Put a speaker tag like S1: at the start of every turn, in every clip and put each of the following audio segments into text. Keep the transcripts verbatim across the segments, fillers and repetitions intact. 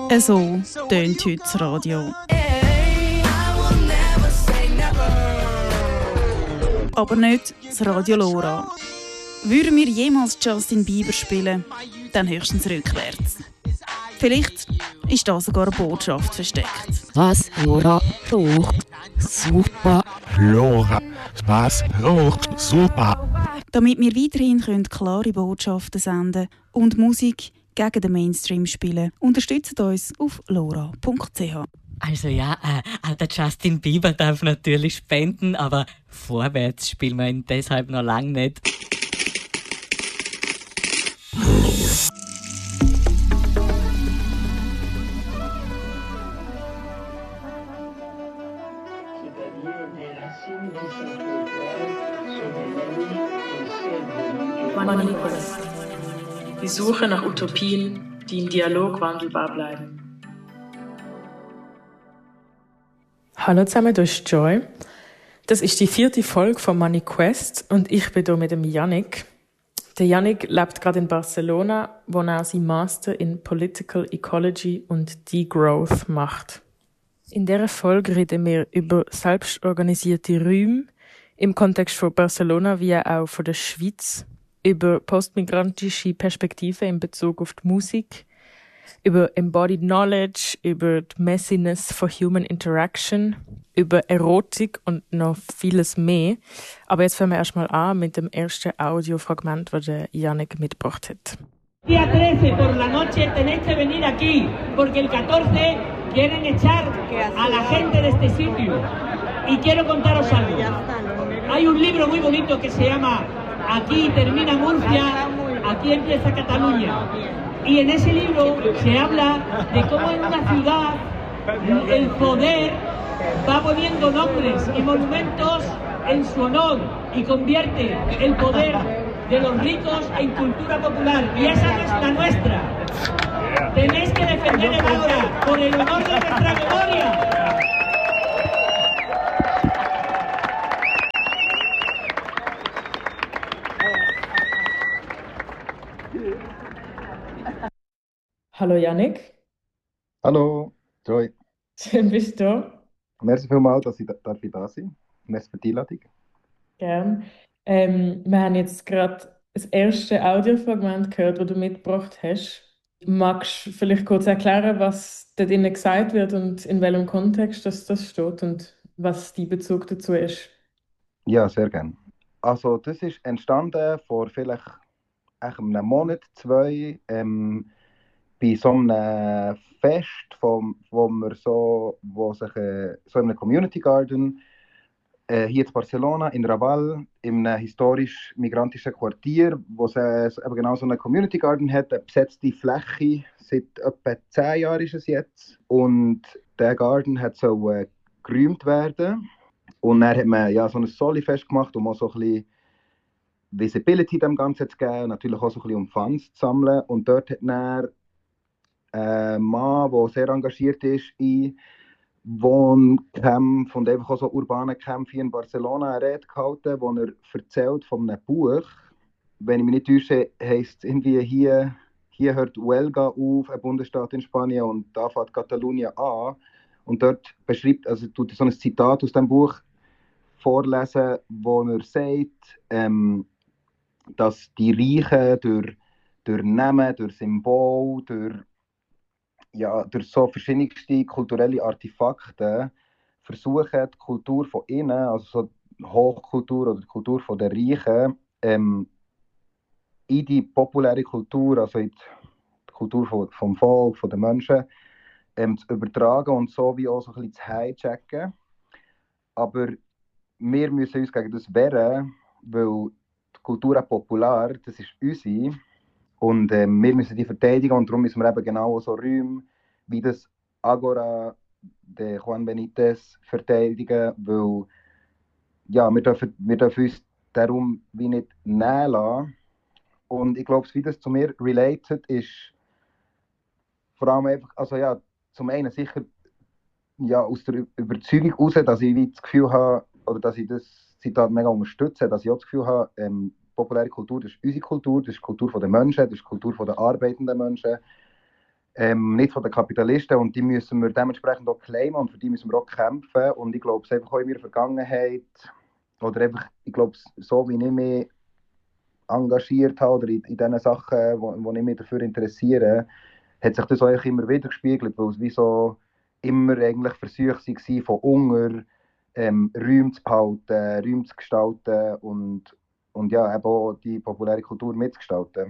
S1: So tönt heute das Radio. Aber nicht das Radio Lora. Würden wir jemals Justin Bieber spielen, dann höchstens rückwärts. Vielleicht ist da sogar eine Botschaft versteckt.
S2: Was Lora raucht, super.
S3: Lora, was raucht, super.
S1: Damit wir weiterhin können klare Botschaften senden und Musik gegen den Mainstream spielen, unterstützt uns auf lora punkt c h.
S2: Also ja, äh, auch der Justin Bieber darf natürlich spenden, aber vorwärts spielen wir ihn deshalb noch lange nicht.
S4: Manifest. Die Suche nach Utopien, die im Dialog wandelbar bleiben. Hallo zusammen, das ist Joy. Das ist die vierte Folge von Money Quest und ich bin hier mit dem Yannick. Der Yannick lebt gerade in Barcelona, wo er seinen Master in Political Ecology und Degrowth macht. In dieser Folge reden wir über selbstorganisierte Räume im Kontext von Barcelona wie auch von der Schweiz, über postmigrantische Perspektiven in Bezug auf die Musik, über Embodied Knowledge, über die Messiness von Human Interaction, über Erotik und noch vieles mehr. Aber jetzt fangen wir erstmal an mit dem ersten Audiofragment, das der Yannick mitgebracht hat.
S5: Día trece por la noche tenéis que venir aquí, porque el catorce quieren echar a la gente de este sitio. Y quiero contaros algo. Hay un libro muy bonito que se llama Aquí termina Murcia, aquí empieza Cataluña. Y en ese libro se habla de cómo en una ciudad el poder va poniendo nombres y monumentos en su honor y convierte el poder de los ricos en cultura popular. Y esa no es la nuestra. Tenéis que defender el ahora por el honor de nuestra memoria.
S4: Hallo Yannick.
S6: Hallo, Joy.
S4: Schön bist du da.
S6: Merci vielmals, dass ich da, darf ich da sein. Merci für die Einladung.
S4: Gern. Ähm, wir haben jetzt gerade das erste Audiofragment gehört, das du mitgebracht hast. Magst du vielleicht kurz erklären, was da drinnen gesagt wird und in welchem Kontext das, das steht und was dein Bezug dazu ist?
S6: Ja, sehr gerne. Also das ist entstanden vor vielleicht einem Monat, zwei, ähm, bei so einem Fest, vom, wo wir so, wo sich äh, so in einem Community Garden äh, hier in Barcelona, in Raval, in einem historisch-migrantischen Quartier, wo es äh, eben genau so einen Community Garden hat, eine besetzte Fläche, seit etwa zehn Jahren ist es jetzt. Und der Garden hat so äh, geräumt werden. Und dann hat man ja, so ein Soli-Fest gemacht, um auch so ein bisschen Visibility dem Ganzen zu geben, natürlich auch so ein bisschen um Funds zu sammeln. Und dort hat dann ein Mann, der sehr engagiert ist in Wohnkämpfen und einfach auch so urbanen Kämpfen in Barcelona, eine Rede gehalten, wo er erzählt von einem Buch. Wenn ich mich nicht täusche, heisst es irgendwie hier, hier hört Huelga auf, ein Bundesstaat in Spanien, und da fängt Katalonien an. Und dort beschreibt, also tut so ein Zitat aus dem Buch vorlesen, wo er sagt, ähm, dass die Reichen durch, durch Namen, durch Symbol, durch ja, durch so verschiedenste kulturelle Artefakte versuchen, die Kultur von innen, also so Hochkultur oder die Kultur von der Reichen, ähm, in die populäre Kultur, also in die Kultur von, vom Volk, von den Menschen, ähm, zu übertragen und so wie auch so ein bisschen zu hijacken. Aber wir müssen uns gegen das wehren, weil die Kultur popular, das ist unsere. Und äh, wir müssen die verteidigen, und darum müssen wir eben genau so Räume wie das Agora de Juan Benitez verteidigen, weil ja, wir, dürfen, wir dürfen uns darum wie nicht nehmen lassen. Und ich glaube, wie das zu mir related ist, vor allem einfach, also ja, zum einen sicher ja, aus der Überzeugung heraus, dass ich wie das Gefühl habe, oder dass ich das Zitat mega unterstütze, dass ich auch das Gefühl habe, ähm, populäre Kultur, das ist unsere Kultur, das ist die Kultur der Menschen, das ist die Kultur der arbeitenden Menschen. ähm, nicht von den Kapitalisten, und die müssen wir dementsprechend auch claimen und für die müssen wir auch kämpfen. Und ich glaube, es einfach auch in meiner Vergangenheit, oder einfach, ich glaube, so wie ich mich engagiert habe oder in, in den Sachen, wo, wo ich mich dafür interessiere, hat sich das auch immer wieder gespiegelt, weil es wie so immer eigentlich Versuche waren, von unten ähm, Räume zu behalten, Räume zu gestalten und, und ja, eben auch die populäre Kultur mitzugestalten.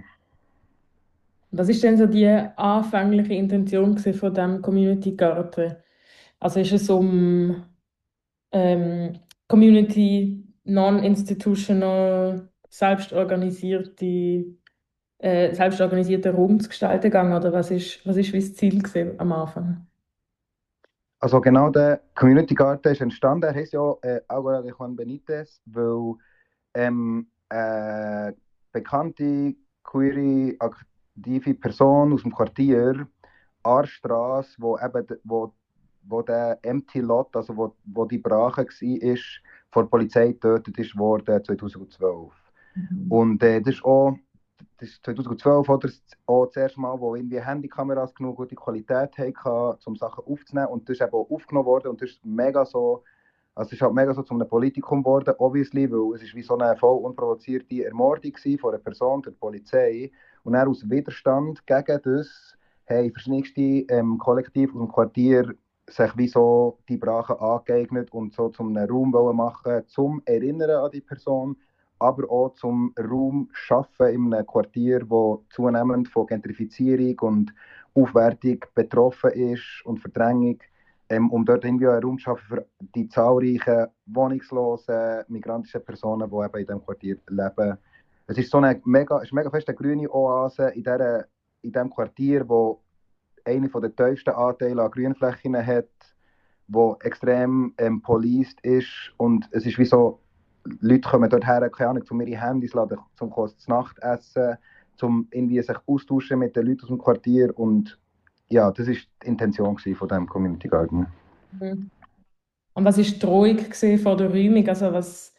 S4: Was ist denn so die anfängliche Intention gewesen von diesem Community Garden? Also ist es um ähm, Community, non-institutional, selbstorganisierte, äh, selbstorganisierten Raum zu gestalten gegangen, oder was ist, was ist wie das Ziel gewesen am Anfang?
S6: Also genau, der Community Garden ist entstanden, er heisst ja äh, Agora de Juan Benitez, weil ähm, äh, bekannte, queere, aktive Person aus dem Quartier an der Straße, wo eben de- wo, wo der Empty Lot, also wo, wo die Brache war, von der Polizei getötet ist worden zweitausendzwölf. Und äh, das ist auch das ist zweitausendzwölf oder, auch das erste Mal, wo irgendwie Handykameras genug gute Qualität hatten, um Sachen aufzunehmen. Und das ist eben auch aufgenommen worden und das ist mega so, also es ist halt mega so zu einem Politikum geworden, obviously, weil es ist wie so eine voll unprovozierte Ermordung war von einer Person durch die Polizei. Und dann aus Widerstand gegen das haben verschiedenste ähm, Kollektive aus dem Quartier sich wie so die Brache angeeignet und so zum einen Raum wollen machen, zum Erinnern an die Person, aber auch zum Raum schaffen in einem Quartier, wo zunehmend von Gentrifizierung und Aufwertung betroffen ist und Verdrängung, ähm, um dort irgendwie einen Raum zu schaffen für die zahlreichen wohnungslosen migrantischen Personen, die eben in diesem Quartier leben. Es ist so eine mega, es ist mega fest eine grüne Oase in, dieser, in diesem Quartier, wo eine der tiefsten Anteile an Grünflächen hat, wo extrem ähm, policed ist, und es ist wie so, Leute kommen dort her, keine Ahnung, um ihre Handys laden, zum zu Nacht essen, um irgendwie sich austauschen mit den Leuten aus dem Quartier, und ja, das war die Intention von diesem Community Garden.
S4: Mhm. Und was war die Drohung gewesen vor der Räumung? Also was,